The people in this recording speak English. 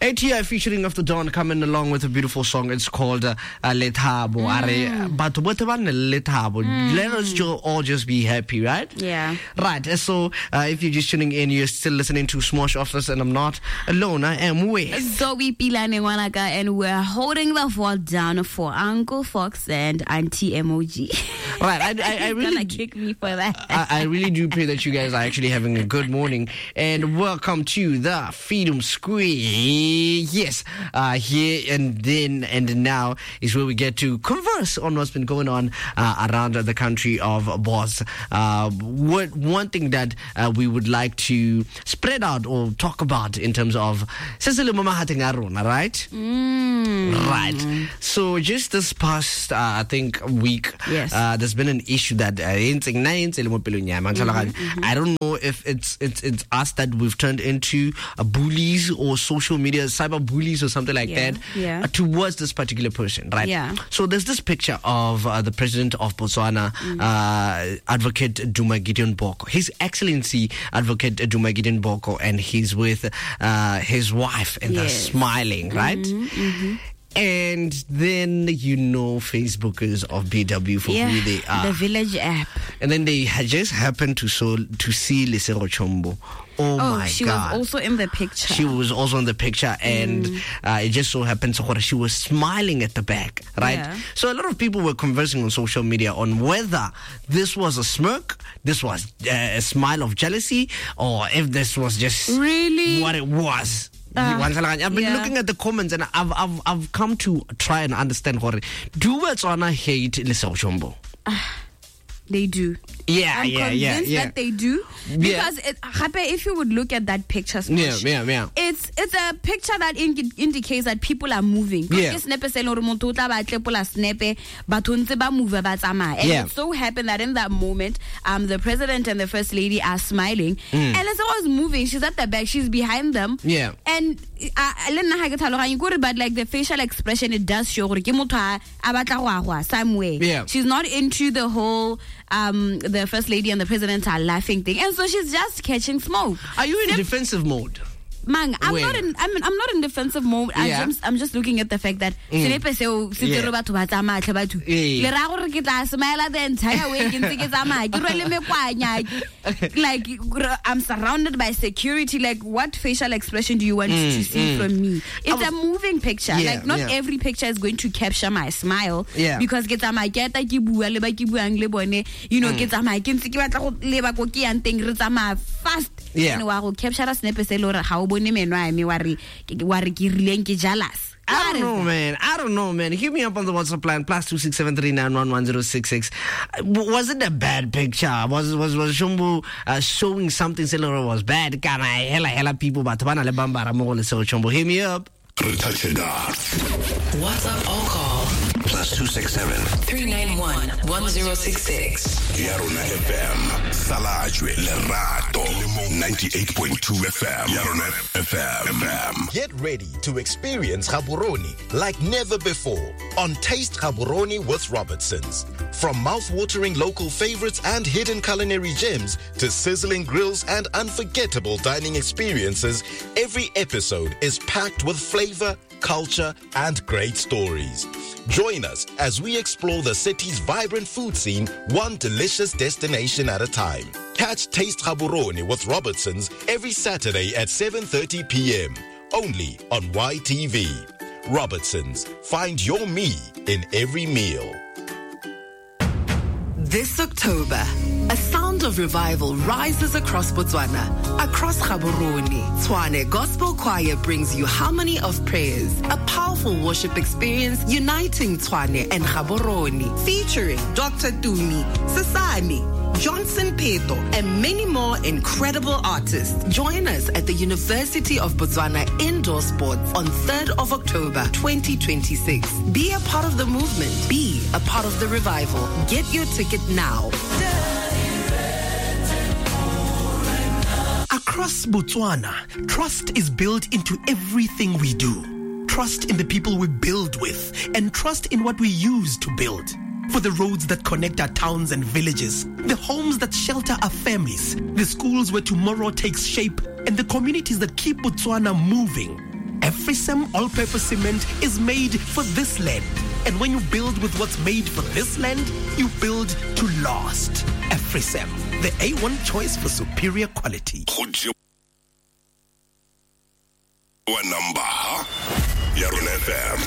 ATI featuring After Dawn coming along with a beautiful song. It's called Lethabo. But what about Lethabo? Let us all just be happy, right? Yeah. Right. So if you're just tuning in, you're still listening to Smosh Office, and I'm not alone. I am with Zoe Pilane Wanaka, and we're holding the fort down for Uncle Fox and Auntie Emoji. Right. I really gonna kick me for that. I really do pray that you guys are actually having a good morning, and welcome to the Freedom Square. Yes, here and then and now is where we get to converse on what's been going on around the country of Boz. One thing that we would like to spread out or talk about in terms of right? Right. So just this past, I think, week, yes. There's been an issue that I don't know if it's us that we've turned into bullies or social media cyber bullies or something like that towards this particular person, right? Yeah. So there's this picture of the president of Botswana, Advocate Duma Gideon Boko, His Excellency Advocate Duma Gideon Boko, and he's with his wife, and they're smiling, right? And then Facebookers of BW for who they are. The Village app. And then they just happened to see Lesego Chombo. Oh my she God. was also in the picture. She was also in the picture, and it just so happened she was smiling at the back, right? Yeah. So a lot of people were conversing on social media on whether this was a smirk, this was a smile of jealousy, or if this was just really what it was. I've been looking at the comments, and I've come to try and understand what do Botswana hate Lesego Chombo? They do. I'm convinced that they do, because if you would look at that picture, it's a picture that indicates that people are moving. And it so happened that in that moment, the president and the first lady are smiling, and as I was moving, she's at the back, she's behind them, and but like the facial expression, it does show somewhere. She's not into the whole the first lady and the president are laughing thing, and so she's just catching smoke. Are you in defensive mode? Man, I'm not in defensive mode. I'm just looking at the fact that like I'm surrounded by security. Like, what facial expression do you want to see from me? It's a moving picture. Like, not every picture is going to capture my smile, because get my fast. Capture a snippet. I don't know, man. Hit me up on the WhatsApp line, +26739111066. Was it a bad picture? Was Chombo showing something similar was bad? Hella people, but Chombo, hit me up. WhatsApp or call +267-391-1066. Yarona FM, Salajwe, Lerato, 98.2 FM. Yarona FM. Get ready to experience Gaborone like never before on Taste Gaborone with Robertsons. From mouth-watering local favorites and hidden culinary gems to sizzling grills and unforgettable dining experiences, every episode is packed with flavor, culture, and great stories. Join us as we explore the city's vibrant food scene, one delicious destination at a time. Catch Taste Gaborone with Robertsons every Saturday at 7:30 p.m. only on YTV. Robertsons, find your me in every meal. This October, a sound of revival rises across Botswana, across Gaborone. Tshwane Gospel Choir brings you Harmony of Prayers, a powerful worship experience uniting Tshwane and Gaborone, featuring Dr. Tumi, Sasani, Johnson Peto, and many more incredible artists. Join us at the University of Botswana Indoor Sports on 3rd of October 2026. Be a part of the movement. Be a part of the revival. Get your ticket now. Across Botswana, trust is built into everything we do. Trust in the people we build with, and trust in what we use to build. For the roads that connect our towns and villages, the homes that shelter our families, the schools where tomorrow takes shape, and the communities that keep Botswana moving. AfriSam all-purpose cement is made for this land. And when you build with what's made for this land, you build to last. AfriSam, the A1 choice for superior quality. One number, Yaron FM.